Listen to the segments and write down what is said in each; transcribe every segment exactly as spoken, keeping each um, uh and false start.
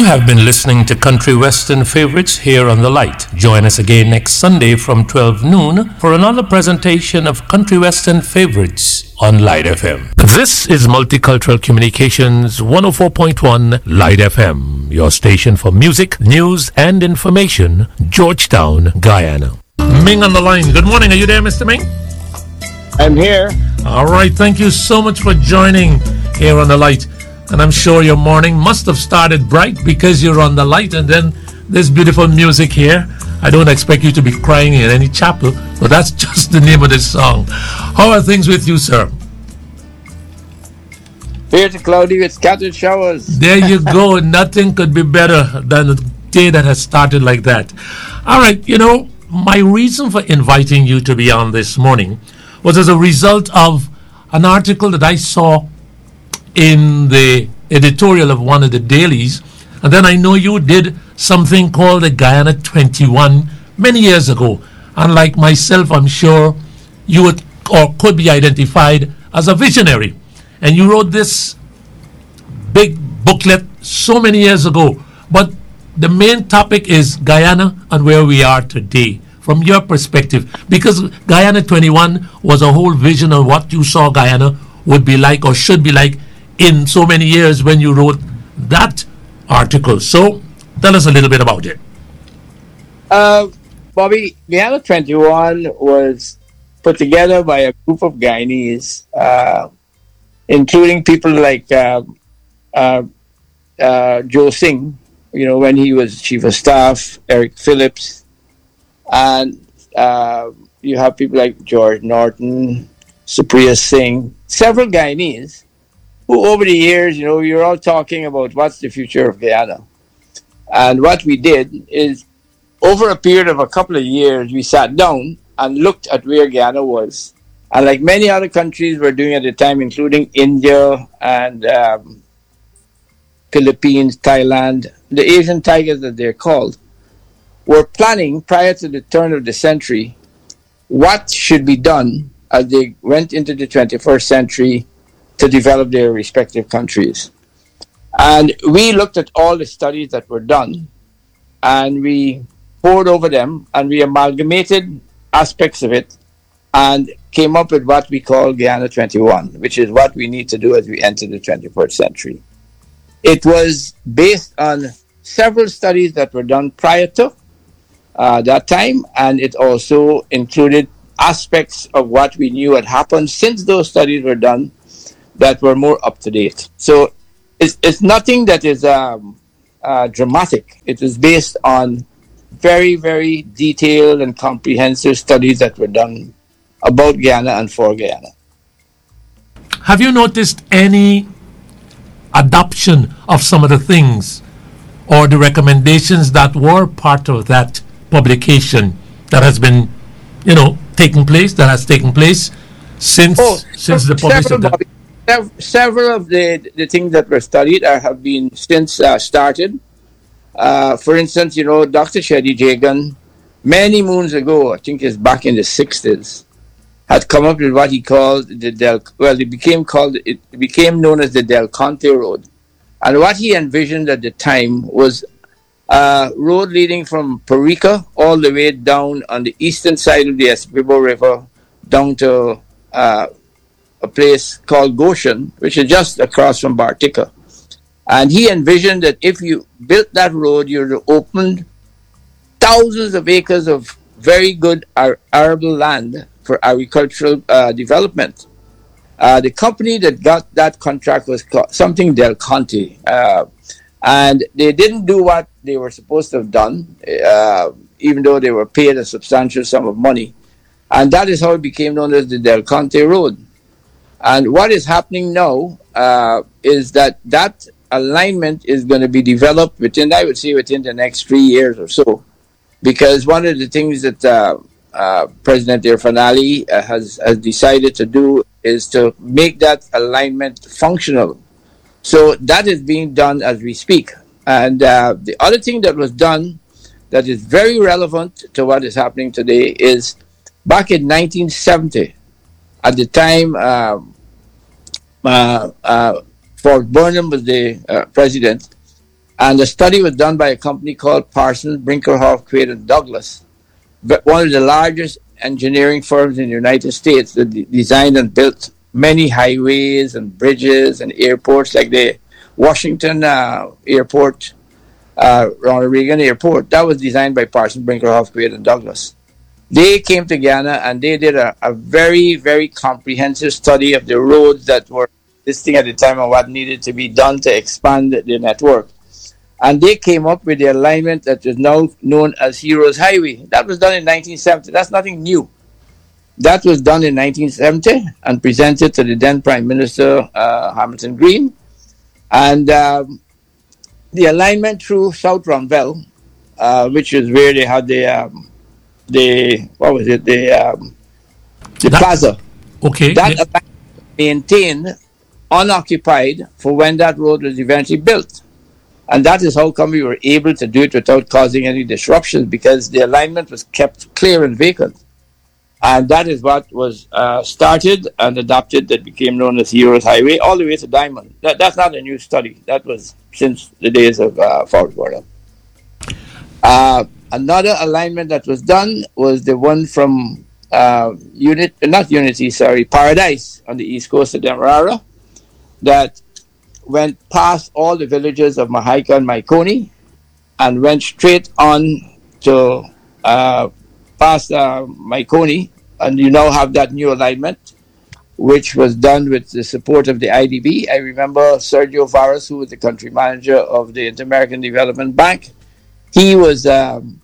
You have been listening to Country Western Favorites here on The Light. Join us again next Sunday from twelve noon for another presentation of Country Western Favorites on Light F M. This is Multicultural Communications one oh four point one Light F M, your station for music, news, and information, Georgetown, Guyana. Ming on the line. Good morning. Are you there, Mister Ming? I'm here. All right. Thank you so much for joining here on The Light. And I'm sure your morning must have started bright because you're on The Light, and then there's beautiful music here. I don't expect you to be crying in any chapel, but that's just the name of this song. How are things with you, sir? Fair to cloudy with scattered showers. There you go. Nothing could be better than a day that has started like that. All right. You know, my reason for inviting you to be on this morning was as a result of an article that I saw in the editorial of one of the dailies, and then I know you did something called the Guyana twenty-one many years ago, and like myself, I'm sure you would or could be identified as a visionary, and you wrote this big booklet so many years ago, but the main topic is Guyana and where we are today from your perspective, because Guyana twenty-one was a whole vision of what you saw Guyana would be like or should be like in so many years when you wrote that article. So tell us a little bit about it. Uh, Bobby, Guyana twenty-one was put together by a group of Guyanese, uh, including people like uh, uh, uh, Joe Singh, you know, when he was chief of staff, Eric Phillips, and uh, you have people like George Norton, Supriya Singh, several Guyanese, who over the years, you know, you're all talking about what's the future of Guyana. And what we did is, over a period of a couple of years, we sat down and looked at where Guyana was. And like many other countries were doing at the time, including India and um, Philippines, Thailand, the Asian tigers as they're called, were planning prior to the turn of the century what should be done as they went into the twenty-first century to develop their respective countries. And we looked at all the studies that were done, and we poured over them, and we amalgamated aspects of it and came up with what we call Guyana twenty-one, which is what we need to do as we enter the twenty-first century. It was based on several studies that were done prior to uh, that time, and it also included aspects of what we knew had happened since those studies were done that were more up to date. So it's, it's nothing that is um, uh, dramatic. It is based on very, very detailed and comprehensive studies that were done about Guyana and for Guyana. Have you noticed any adoption of some of the things or the recommendations that were part of that publication that has been, you know, taking place, that has taken place since oh, since the publication of that? Several of the, the things that were studied are, have been since uh, started. Uh, for instance, you know, Doctor Shedi Jagan, many moons ago, I think it's back in the sixties, had come up with what he called the Del, well, it became called, it became known as the Del Conte Road. And what he envisioned at the time was a road leading from Perica all the way down on the eastern side of the Essequibo River down to uh, a place called Goshen, which is just across from Bartica. And he envisioned that if you built that road, you would have opened thousands of acres of very good ar- arable land for agricultural uh, development. Uh, the company that got that contract was called something Del Conte. Uh, and they didn't do what they were supposed to have done, uh, even though they were paid a substantial sum of money. And that is how it became known as the Del Conte Road. And what is happening now uh, is that that alignment is going to be developed within, I would say, within the next three years or so. Because one of the things that uh, uh, President Irfan Ali uh, has, has decided to do is to make that alignment functional. So that is being done as we speak. And uh, the other thing that was done that is very relevant to what is happening today is back in nineteen seventy, at the time, um, uh, uh, Fort Burnham was the uh, president. And the study was done by a company called Parsons, Brinkerhoff, Quaid, and Douglas, one of the largest engineering firms in the United States that designed and built many highways and bridges and airports, like the Washington uh, Airport, uh, Ronald Reagan Airport. That was designed by Parsons, Brinkerhoff, Quaid, and Douglas. They came to Guyana and they did a, a very, very comprehensive study of the roads that were existing at the time and what needed to be done to expand the network. And they came up with the alignment that is now known as Heroes Highway. That was done in nineteen seventy. That's nothing new. That was done in nineteen seventy and presented to the then Prime Minister uh, Hamilton Green. And um, the alignment through South Ronville, uh, which is where they had the um, the what was it the um, the That- plaza. Okay. That yeah. alignment maintained unoccupied for when that road was eventually built. And that is how come we were able to do it without causing any disruptions, because the alignment was kept clear and vacant. And that is what was uh, started and adopted that became known as Heroes Highway all the way to Diamond. That, that's not a new study. That was since the days of uh, Forrest Gordon. Uh, another alignment that was done was the one from uh, Unit, not Unity, sorry, Paradise on the east coast of Demerara, that went past all the villages of Mahaika and Maikoni and went straight on to uh, past uh, Maikoni, and you now have that new alignment, which was done with the support of the I D B. I remember Sergio Varas, who was the country manager of the Inter-American Development Bank. He was um,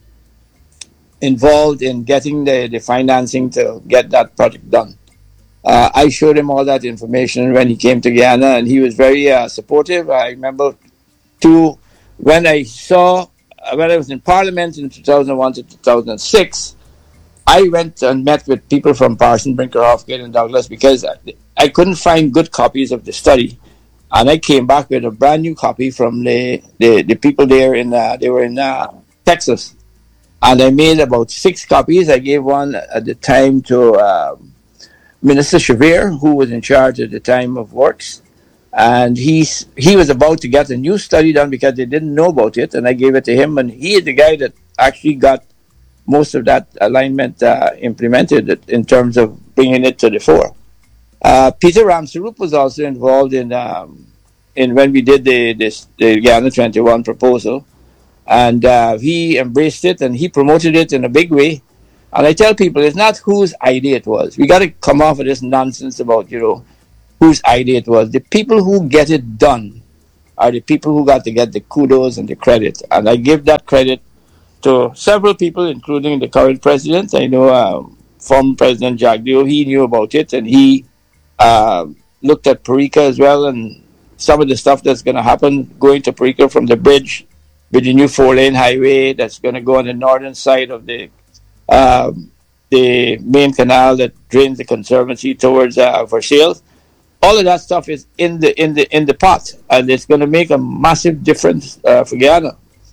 involved in getting the, the financing to get that project done. Uh, I showed him all that information when he came to Guyana, and he was very uh, supportive. I remember, too, when I saw, uh, when I was in Parliament in two thousand one to two thousand six, I went and met with people from Parsons, Brinkerhoff, Quaid, and Douglas, because I, I couldn't find good copies of the study. And I came back with a brand new copy from the, the, the people there in, uh, they were in uh, Texas. And I made about six copies. I gave one at the time to um, Minister Chavir, who was in charge at the time of works, and he's he was about to get a new study done because they didn't know about it, and I gave it to him, and he is the guy that actually got most of that alignment uh, implemented in terms of bringing it to the fore. Uh, Peter Ramsarup was also involved in um, in when we did the this the Guyana twenty-one proposal, and uh, he embraced it and he promoted it in a big way. And I tell people, it's not whose idea it was. We got to come off of this nonsense about, you know, whose idea it was. The people who get it done are the people who got to get the kudos and the credit. And I give that credit to several people, including the current president. I know um, former President Jagdeo, he knew about it, and he uh, looked at Parika as well, and some of the stuff that's going to happen going to Parika from the bridge with the new four-lane highway that's going to go on the northern side of the Um, the main canal that drains the conservancy towards uh, Versailles. All of that stuff is in the in the in the pot, and it's going to make a massive difference uh, for Guyana.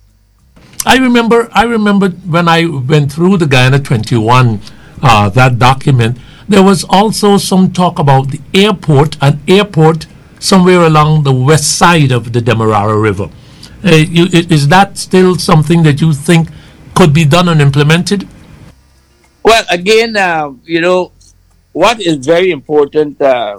I remember. I remember when I went through the Guyana twenty-one, uh, that document. There was also some talk about the airport, an airport somewhere along the west side of the Demerara River. Uh, you, is that still something that you think could be done and implemented? Well, again, uh, you know, what is very important, uh,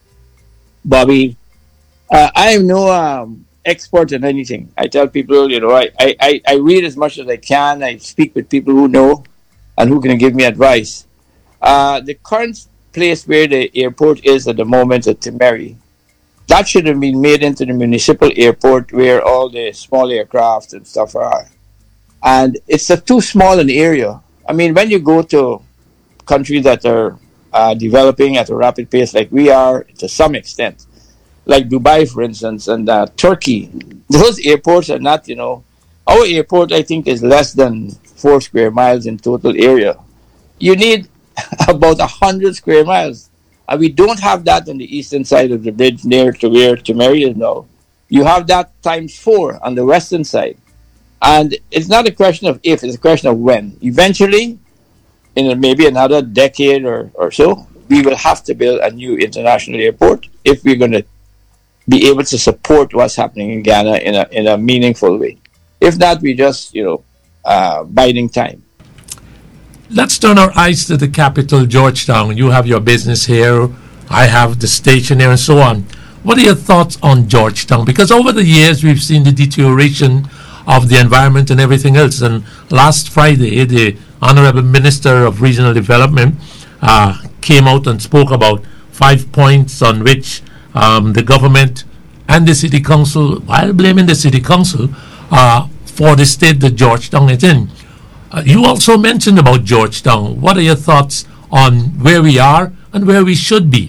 Bobby, uh, I am no um, expert in anything. I tell people, you know, I, I, I I read as much as I can. I speak with people who know and who can give me advice. Uh, the current place where the airport is at the moment at Timeri, that should have been made into the municipal airport where all the small aircraft and stuff are. And it's a too small an area. I mean, when you go to countries that are uh, developing at a rapid pace like we are, to some extent, like Dubai, for instance, and uh, Turkey, those airports are not, you know, our airport, I think, is less than four square miles in total area. You need about a hundred square miles. And we don't have that on the eastern side of the bridge near to where Timeri is now. You have that times four on the western side. And it's not a question of if, it's a question of when. Eventually, in maybe another decade or, or so, we will have to build a new international airport if we're going to be able to support what's happening in Ghana in a in a meaningful way. If not, we just you know uh, biding time. Let's turn our eyes to the capital, Georgetown. You have your business here, I have the station here, and so on. What are your thoughts on Georgetown? Because over the years, we've seen the deterioration of the environment and everything else. And last Friday, the Honorable Minister of Regional Development uh, came out and spoke about five points on which um, the government and the City Council, while blaming the City Council uh, for the state that Georgetown is in. Uh, you also mentioned about Georgetown. What are your thoughts on where we are and where we should be?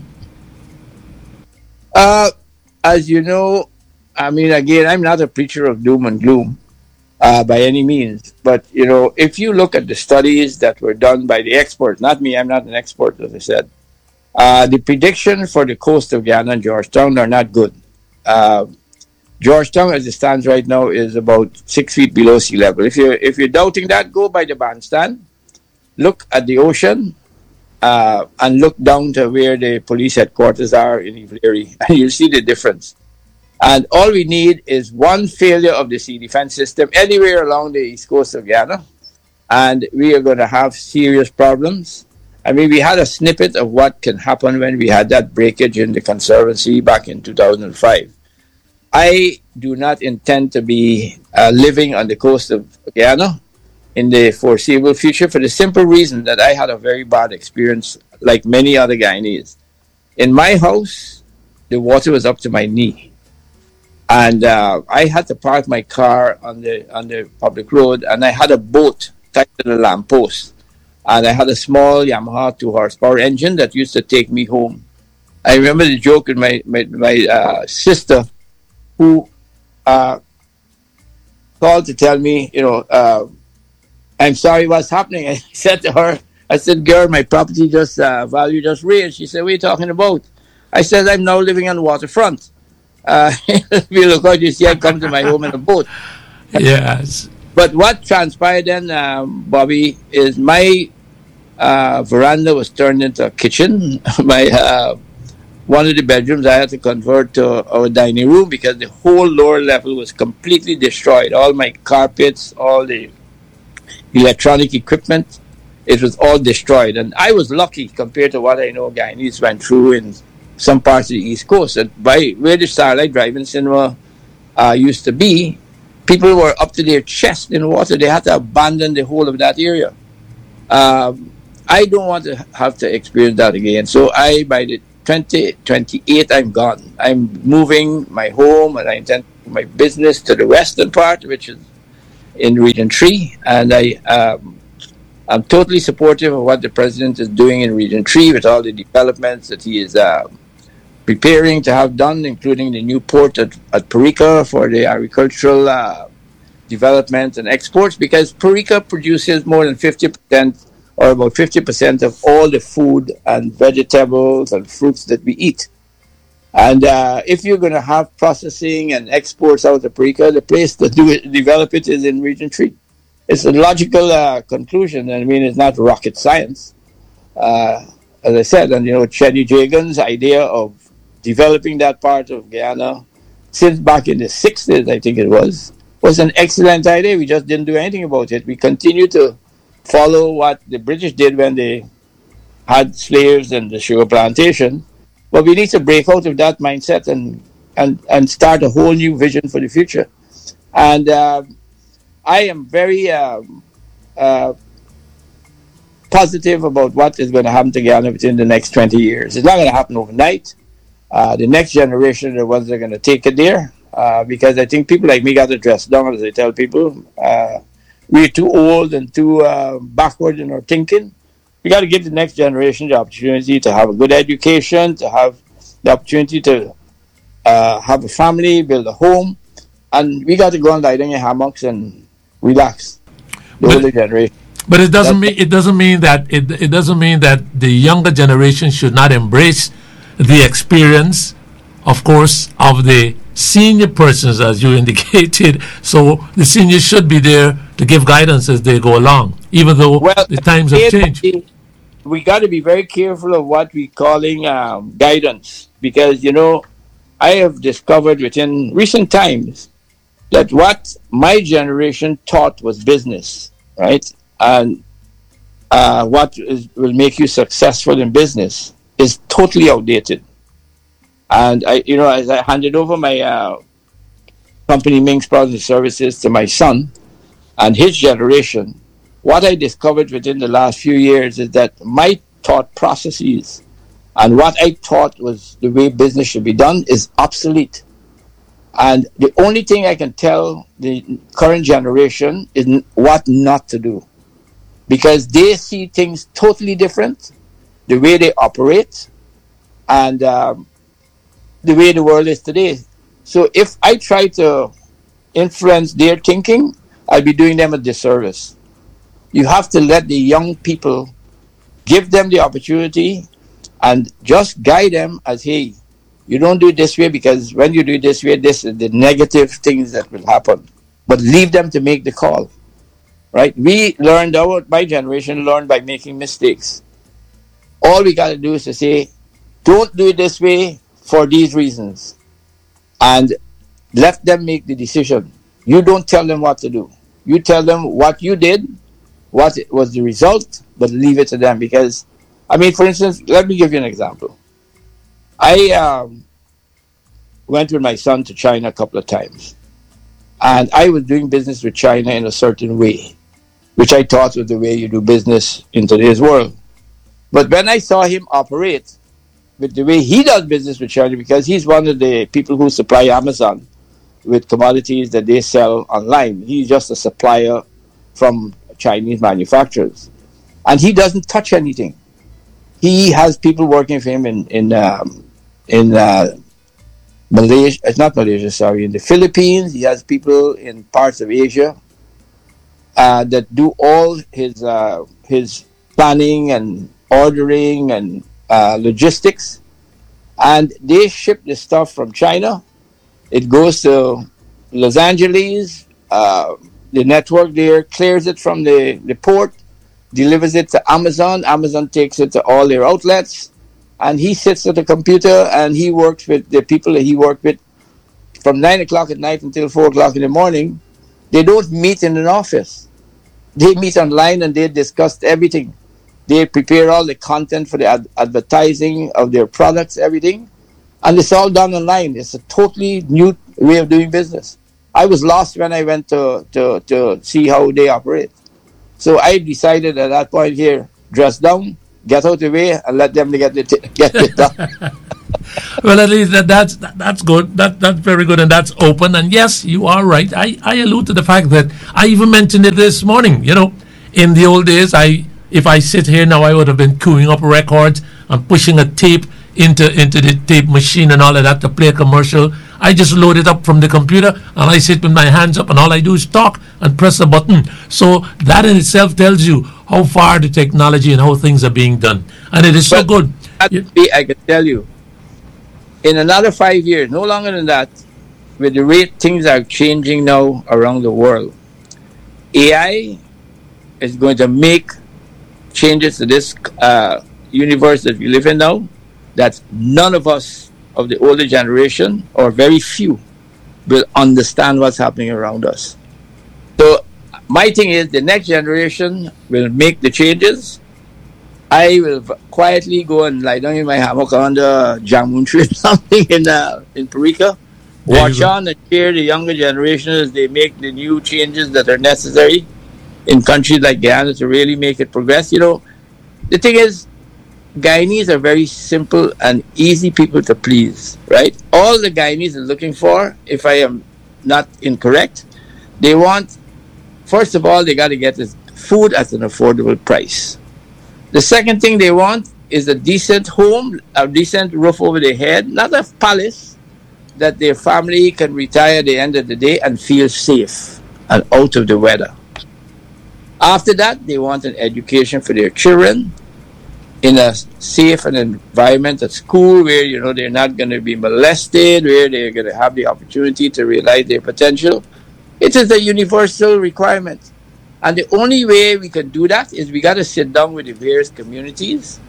Uh, as you know, I mean, again, I'm not a preacher of doom and gloom uh, by any means. But, you know, if you look at the studies that were done by the experts, not me, I'm not an expert, as I said, uh, the prediction for the coast of Ghana and Georgetown are not good. Uh, Georgetown, as it stands right now, is about six feet below sea level. If you're, if you're doubting that, go by the bandstand, look at the ocean, uh, and look down to where the police headquarters are in Ivleri, and you'll see the difference. And all we need is one failure of the sea defense system anywhere along the east coast of Ghana, and we are going to have serious problems. I mean, we had a snippet of what can happen when we had that breakage in the Conservancy back in two thousand five. I do not intend to be uh, living on the coast of Guyana in the foreseeable future for the simple reason that I had a very bad experience like many other Guyanese. In my house, the water was up to my knee. And uh, I had to park my car on the on the public road, and I had a boat tied to the lamppost. And I had a small Yamaha two horsepower engine that used to take me home. I remember the joke with my, my, my uh, sister, who uh, called to tell me, you know, uh, I'm sorry, what's happening? I said to her, I said, girl, my property just uh, value just raised. She said, what are you talking about? I said, I'm now living on the waterfront. Uh, if you look out, you see I come to my home in a boat. Yes. But what transpired then, um, Bobby, is my uh, veranda was turned into a kitchen. my uh, One of the bedrooms I had to convert to our dining room because the whole lower level was completely destroyed. All my carpets, all the electronic equipment, it was all destroyed. And I was lucky compared to what I know Guyanese went through in some parts of the East Coast. And by where the Starlight Drive-In Cinema uh, used to be, people were up to their chest in water. They had to abandon the whole of that area. Um, I don't want to have to experience that again. So I, by the twenty twenty-eight, I'm gone. I'm moving my home and I intend to move my business to the western part, which is in Region three. And I, um, I'm totally supportive of what the president is doing in Region three with all the developments that he is uh, preparing to have done, including the new port at, at Parika for the agricultural uh, development and exports, because Parika produces more than fifty percent or about fifty percent of all the food and vegetables and fruits that we eat. And uh, if you're going to have processing and exports out of Parika, the place to do it, develop it is in Region three. It's a logical uh, conclusion. I mean, it's not rocket science. Uh, as I said, and you know, Chetty Jagan's idea of developing that part of Guyana since back in the sixties, I think it was, was an excellent idea. We just didn't do anything about it. We continue to follow what the British did when they had slaves and the sugar plantation. But we need to break out of that mindset and, and, and start a whole new vision for the future. And uh, I am very um, uh, positive about what is going to happen to Guyana within the next twenty years. It's not going to happen overnight. Uh, the next generation are the ones that are going to take it there, uh, because I think people like me got to dress down, as I tell people. Uh, we're too old and too uh, backward in our thinking. We got to give the next generation the opportunity to have a good education, to have the opportunity to uh, have a family, build a home, and we got to go and lie down in hammocks and relax. The But- older generation. But it doesn't That's- mean it doesn't mean that it, it doesn't mean that the younger generation should not embrace the experience, of course, of the senior persons, as you indicated. So the seniors should be there to give guidance as they go along, even though Well, the times have changed. we got to be very careful of what we're calling um, guidance, because you know I have discovered within recent times that what my generation thought was business, right? And uh, what is, will make you successful in business is totally outdated. And I, you know, as I handed over my uh, company, Ming's Products and Services, to my son and his generation, what I discovered within the last few years is that my thought processes and what I thought was the way business should be done is obsolete. And the only thing I can tell the current generation is what not to do, because they see things totally different, the way they operate, and um, the way the world is today. So if I try to influence their thinking, I'll be doing them a disservice. You have to let the young people, give them the opportunity and just guide them as, hey, you don't do it this way because when you do it this way, this is the negative things that will happen. But leave them to make the call, right? We learned, our my generation learned by making mistakes. All we got to do is to say, don't do it this way for these reasons, and let them make the decision. You don't tell them what to do. You tell them what you did, what was the result, but leave it to them. Because, I mean, for instance, let me give you an example. I um, went with my son to China a couple of times, and I was doing business with China in a certain way, which I thought was the way you do business in today's world. But when I saw him operate with the way he does business with China, because he's one of the people who supply Amazon with commodities that they sell online. He's just a supplier from Chinese manufacturers, and he doesn't touch anything. He has people working for him in in um, in uh, Malaysia. It's not Malaysia, sorry, in the Philippines. He has people in parts of Asia uh, that do all his uh, his planning and ordering and uh, logistics, and they ship the stuff from China. It goes to Los Angeles. Uh, the network there clears it from the, the port, delivers it to Amazon. Amazon takes it to all their outlets, and he sits at the computer and he works with the people that he worked with from nine o'clock at night until four o'clock in the morning. They don't meet in an office. They meet online and they discuss everything. They prepare all the content for the ad- advertising of their products, everything. And it's all done online. It's a totally new way of doing business. I was lost when I went to, to, to see how they operate. So I decided at that point here, dress down, get out of the way, and let them get it, get it done. Well, at least that, that's that, that's good. That that's very good, and that's open. And yes, you are right. I, I allude to the fact that I even mentioned it this morning. You know, in the old days, I if I sit here now, I would have been queuing up records and pushing a tape into into the tape machine and all of that to play a commercial. I just load it up from the computer and I sit with my hands up and all I do is talk and press a button. So that in itself tells you how far the technology and how things are being done. And it is so But good. You- actually, I can tell you, in another five years, no longer than that, with the rate things are changing now around the world, A I is going to make changes to this uh, universe that we live in now that none of us of the older generation, or very few, will understand what's happening around us. So my thing is, the next generation will make the changes. I will quietly go and lie down in my hammock under Jamun tree or something in uh, in Parika, there you watch go. on and cheer the younger generation as they make the new changes that are necessary in countries like Guyana to really make it progress. You know, the thing is, Guyanese are very simple and easy people to please, right? All the Guyanese are looking for, if I am not incorrect, they want, first of all, they got to get this food at an affordable price. The second thing they want is a decent home, a decent roof over their head, not a palace, that their family can retire at the end of the day and feel safe and out of the weather. After that, they want an education for their children in a safe and environment at school where you know they're not going to be molested, where they're going to have the opportunity to realize their potential. It is a universal requirement. And the only way we can do that is we got to sit down with the various communities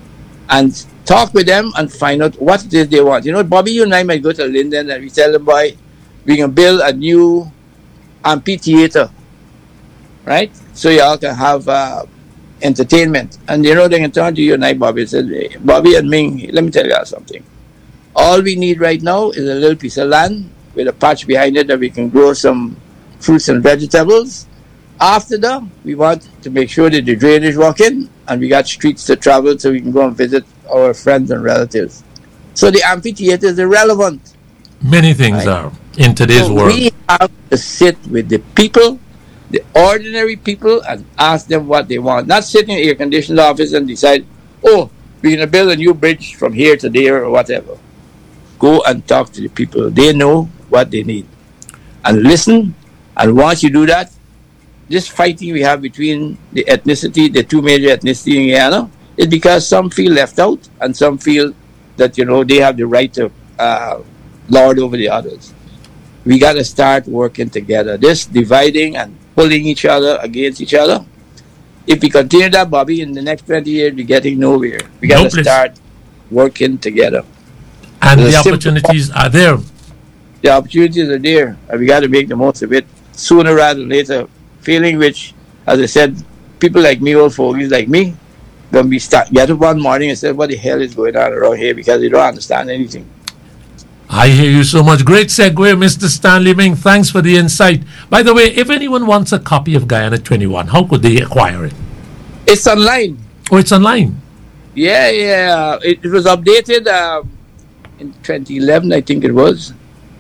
and talk with them and find out what it is they want. You know, Bobby, you and I might go to Linden and we tell them, boy, we can build a new amphitheater, right? So y'all can have uh, entertainment. And you know, they can turn to you and I, Bobby, and say, Bobby and Ming, let me tell you something. All we need right now is a little piece of land with a patch behind it that we can grow some fruits and vegetables. After that, we want to make sure that the drainage working and we got streets to travel so we can go and visit our friends and relatives. So the amphitheater is irrelevant. Many things Right. are in today's So world. we have to sit with the people, the ordinary people, and ask them what they want. Not sit in an air-conditioned office and decide, oh, we're going to build a new bridge from here to there or whatever. Go and talk to the people. They know what they need. And listen. And once you do that, this fighting we have between the ethnicity, the two major ethnicity in Guyana, is because some feel left out and some feel that, you know, they have the right to uh, lord over the others. We got to start working together. This dividing and pulling each other against each other, if we continue that, Bobby, in the next twenty years, we're getting nowhere. We got No to place. start working together. And There's the a simple- opportunities are there. The opportunities are there, and we got to make the most of it sooner rather than later. Feeling which, as I said, people like me, old fogies like me, gonna be start get up one morning and say, "What the hell is going on around here?" Because they don't understand anything. I hear you so much. Great segue, Mister Stanley Ming. Thanks for the insight. By the way, if anyone wants a copy of Guyana twenty-one, how could they acquire it? It's online. Oh, it's online. Yeah, yeah. It, it was updated um, in twenty eleven, I think it was.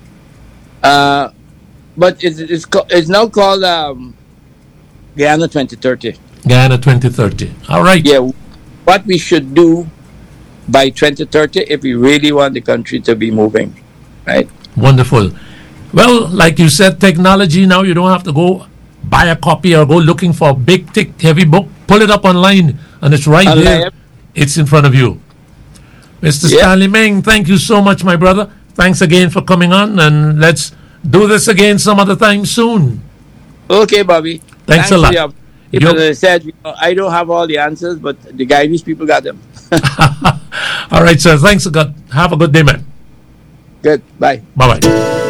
Uh, but it's it's, co- it's now called um, Guyana twenty thirty. Guyana twenty thirty. All right. Yeah, what we should do by twenty thirty if we really want the country to be moving, right? Wonderful. Well, like you said, technology now, you don't have to go buy a copy or go looking for a big, thick, heavy book. Pull it up online, and it's right Online. there. It's in front of you. Mister Yeah. Stanley Ming, thank you so much, my brother. Thanks again for coming on, and let's do this again some other time soon. Okay, Bobby. Thanks a for lot. the opportunity. You- As I said, you know, I don't have all the answers, but the Guyanese people got them. All right, sir. Thanks a lot. Have a good day, man. Good. Bye. Bye bye.